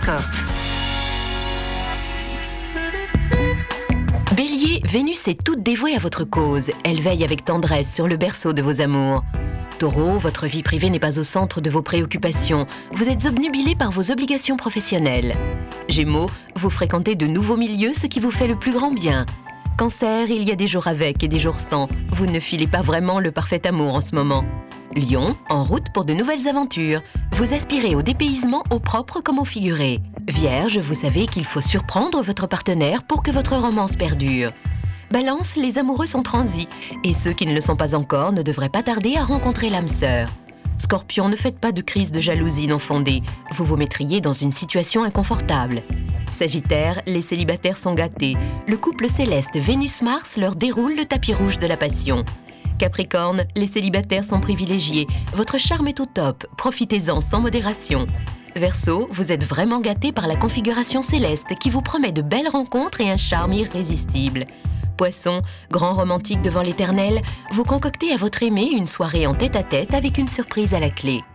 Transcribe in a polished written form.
horoscope. Bélier, Vénus est toute dévouée à votre cause. Elle veille avec tendresse sur le berceau de vos amours. Taureau, votre vie privée n'est pas au centre de vos préoccupations. Vous êtes obnubilé par vos obligations professionnelles. Gémeaux, vous fréquentez de nouveaux milieux, ce qui vous fait le plus grand bien. Cancer, il y a des jours avec et des jours sans. Vous ne filez pas vraiment le parfait amour en ce moment. Lion, en route pour de nouvelles aventures. Vous aspirez au dépaysement au propre comme au figuré. Vierge, vous savez qu'il faut surprendre votre partenaire pour que votre romance perdure. Balance, les amoureux sont transis et ceux qui ne le sont pas encore ne devraient pas tarder à rencontrer l'âme sœur. Scorpion, ne faites pas de crise de jalousie non fondée. Vous vous mettriez dans une situation inconfortable. Sagittaire, les célibataires sont gâtés. Le couple céleste Vénus-Mars leur déroule le tapis rouge de la passion. Capricorne, les célibataires sont privilégiés. Votre charme est au top, profitez-en sans modération. Verseau, vous êtes vraiment gâté par la configuration céleste qui vous promet de belles rencontres et un charme irrésistible. Poisson, grand romantique devant l'éternel, vous concoctez à votre aimé une soirée en tête-à-tête avec une surprise à la clé.